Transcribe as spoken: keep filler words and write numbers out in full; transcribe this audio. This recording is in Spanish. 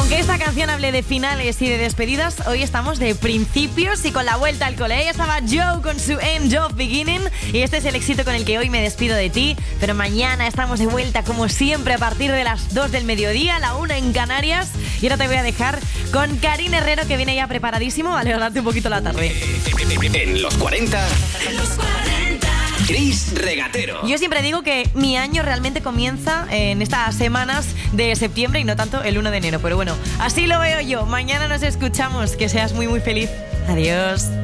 Aunque esta canción hable de finales y de despedidas, hoy estamos de principios y con la vuelta al cole. Ahí estaba Joe con su End of Beginning y este es el éxito con el que hoy me despido de ti. Pero mañana estamos de vuelta como siempre a partir de las dos del mediodía, la una en Canarias. Y ahora te voy a dejar con Karin Herrero, que viene ya preparadísimo a alegrarte un poquito la tarde. En los cuarenta, en los cuarenta, Chris Regatero. Yo siempre digo que mi año realmente comienza en estas semanas de septiembre y no tanto el uno de enero. Pero bueno, así lo veo yo. Mañana nos escuchamos. Que seas muy muy feliz. Adiós.